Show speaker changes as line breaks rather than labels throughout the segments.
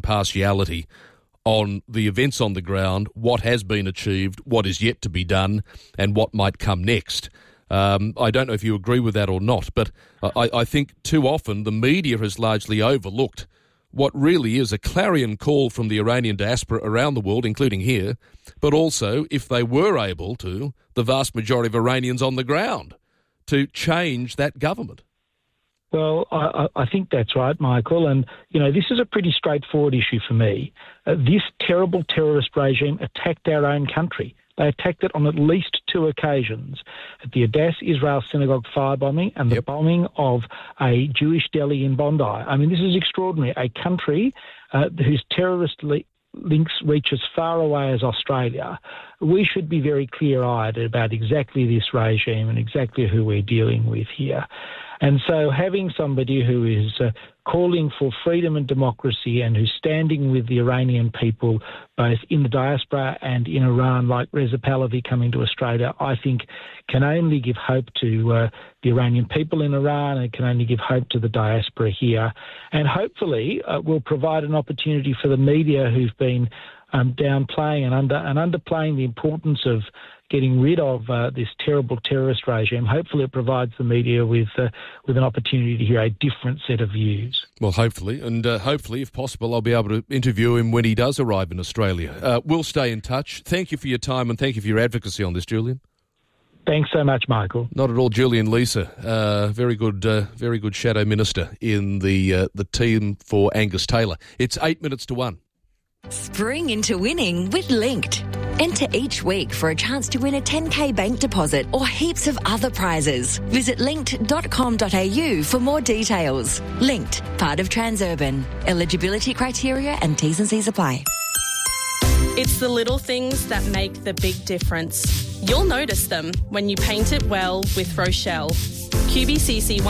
impartiality on the events on the ground, what has been achieved, what is yet to be done, and what might come next. I don't know if you agree with that or not, but I think too often the media has largely overlooked what really is a clarion call from the Iranian diaspora around the world, including here, but also, if they were able to, the vast majority of Iranians on the ground, to change that government.
Well, I think that's right, Michael. And, this is a pretty straightforward issue for me. This terrible terrorist regime attacked our own country. They attacked it on at least 2 occasions, at the Adass Israel Synagogue firebombing and the bombing of a Jewish deli in Bondi. I mean, this is extraordinary. A country whose terrorist links reach as far away as Australia. We should be very clear-eyed about exactly this regime and exactly who we're dealing with here. And so having somebody who is calling for freedom and democracy and who's standing with the Iranian people, both in the diaspora and in Iran, like Reza Pahlavi coming to Australia, I think can only give hope to the Iranian people in Iran, and can only give hope to the diaspora here. And hopefully will provide an opportunity for the media who've been downplaying and underplaying the importance of getting rid of this terrible terrorist regime. Hopefully it provides the media with an opportunity to hear a different set of views.
Well, hopefully, and hopefully, if possible, I'll be able to interview him when he does arrive in Australia. We'll stay in touch. Thank you for your time and thank you for your advocacy on this, Julian.
Thanks so much, Michael.
Not at all. Julian Leeser, very good shadow minister in the team for Angus Taylor. It's 8 minutes to 1.
Spring into winning with Linked. Enter each week for a chance to win a 10k bank deposit or heaps of other prizes. Visit linked.com.au for more details. Linked, part of Transurban. Eligibility criteria and T's and C's apply.
It's the little things that make the big difference. You'll notice them when you paint it well with Rochelle. QBCC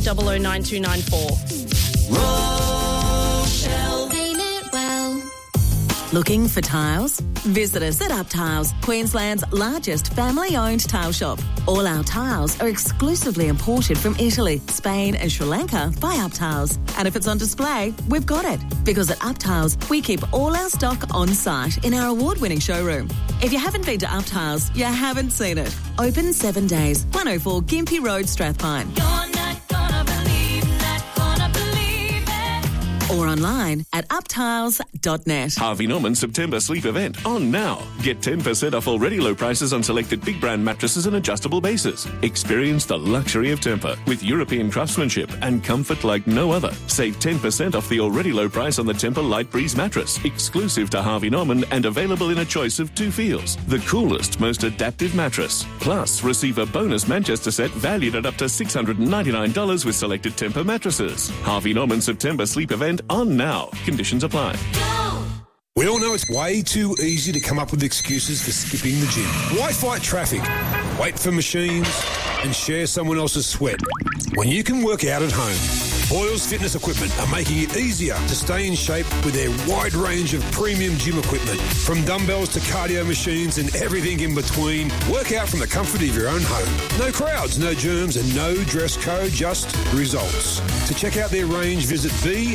15009294.
Rochelle. Paint it well. Looking for tiles? Visit us at Up Tiles, Queensland's largest family-owned tile shop. All our tiles are exclusively imported from Italy, Spain and Sri Lanka by Up Tiles. And if it's on display, we've got it. Because at Up Tiles, we keep all our stock on site in our award-winning showroom. If you haven't been to Up Tiles, you haven't seen it. Open 7 days, 104 Gympie Road, Strathpine.
You're not gonna believe, not gonna believe it.
Or online at uptiles.net.
Harvey Norman September sleep event on now. Get 10% off already low prices on selected big brand mattresses and adjustable bases. Experience the luxury of Tempur with European craftsmanship and comfort like no other. Save 10% off the already low price on the Tempur Light Breeze mattress, exclusive to Harvey Norman and available in a choice of 2 feels. The coolest, most adaptive mattress. Plus, receive a bonus Manchester set valued at up to $699 with selected Tempur mattresses. Harvey Norman September sleep event on now. Conditions apply.
We all know it's way too easy to come up with excuses for skipping the gym. Why fight traffic, wait for machines, and share someone else's sweat when you can work out at home? Boyles Fitness Equipment are making it easier to stay in shape with their wide range of premium gym equipment. From dumbbells to cardio machines and everything in between, work out from the comfort of your own home. No crowds, no germs and no dress code, just results. To check out their range, visit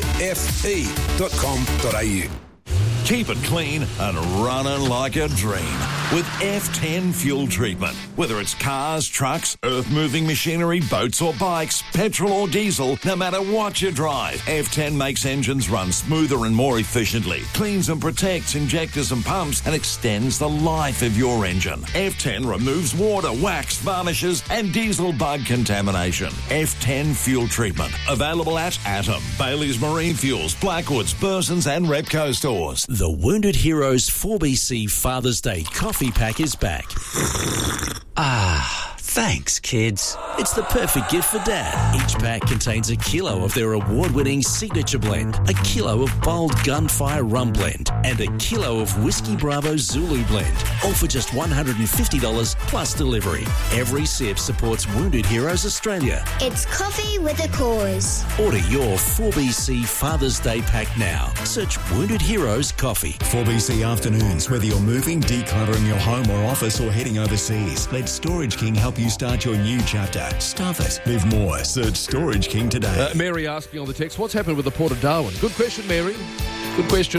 bfe.com.au.
Keep it clean and running like a dream with F10 fuel treatment. Whether it's cars, trucks, earth-moving machinery, boats or bikes, petrol or diesel, no matter what you drive, F10 makes engines run smoother and more efficiently, cleans and protects injectors and pumps, and extends the life of your engine. F10 removes water, wax, varnishes and diesel bug contamination. F10 fuel treatment. Available at Atom, Bailey's Marine Fuels, Blackwoods, Burson's and Repco stores.
The Wounded Heroes 4BC Father's Day coffee pack is back. Thanks, kids. It's the perfect gift for Dad. Each pack contains a kilo of their award-winning signature blend, a kilo of bold Gunfire Rum Blend, and a kilo of Whiskey Bravo Zulu Blend, all for just $150 plus delivery. Every sip supports Wounded Heroes Australia.
It's coffee with a cause.
Order your 4BC Father's Day pack now. Search Wounded Heroes Coffee.
4BC Afternoons, whether you're moving, decluttering your home or office, or heading overseas, let Storage King help you start your new chapter. Stuff it. Live more. Search Storage King today.
Mary asking on the text, what's happened with the Port of Darwin? Good question, Mary. Good question.